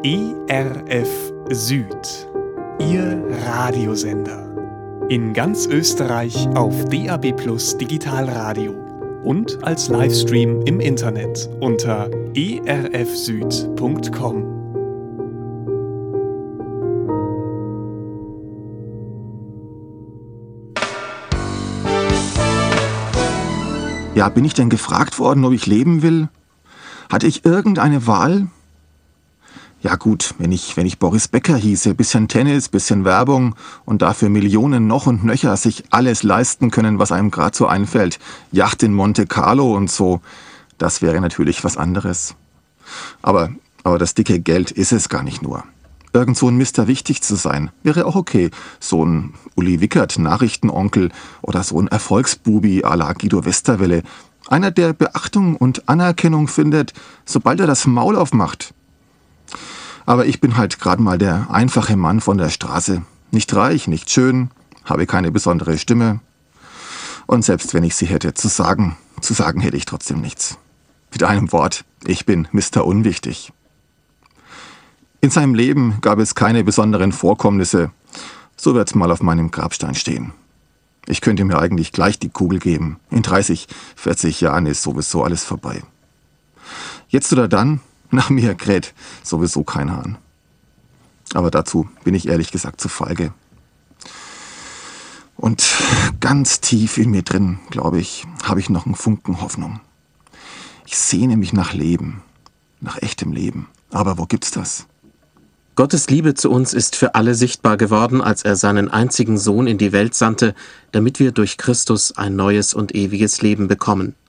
ERF Süd, Ihr Radiosender. In ganz Österreich auf DAB+ Digitalradio und als Livestream im Internet unter erfsüd.com. Ja, bin ich denn gefragt worden, ob ich leben will? Hatte ich irgendeine Wahl? Ja gut, wenn ich Boris Becker hieße, bisschen Tennis, bisschen Werbung und dafür Millionen noch und nöcher sich alles leisten können, was einem gerade so einfällt. Yacht in Monte Carlo und so, das wäre natürlich was anderes. Aber das dicke Geld ist es gar nicht nur. Irgend so ein Mister Wichtig zu sein, wäre auch okay. So ein Uli Wickert, Nachrichtenonkel oder so ein Erfolgsbubi à la Guido Westerwelle. Einer, der Beachtung und Anerkennung findet, sobald er das Maul aufmacht. Aber ich bin halt gerade mal der einfache Mann von der Straße. Nicht reich, nicht schön, habe keine besondere Stimme. Und selbst wenn ich sie hätte, zu sagen hätte ich trotzdem nichts. Mit einem Wort, ich bin Mr. Unwichtig. In seinem Leben gab es keine besonderen Vorkommnisse. So wird's mal auf meinem Grabstein stehen. Ich könnte mir eigentlich gleich die Kugel geben. In 30, 40 Jahren ist sowieso alles vorbei. Jetzt oder dann, nach mir kräht sowieso kein Hahn. Aber dazu bin ich ehrlich gesagt zu feige. Und ganz tief in mir drin, glaube ich, habe ich noch einen Funken Hoffnung. Ich sehne mich nach Leben, nach echtem Leben. Aber wo gibt's das? Gottes Liebe zu uns ist für alle sichtbar geworden, als er seinen einzigen Sohn in die Welt sandte, damit wir durch Christus ein neues und ewiges Leben bekommen.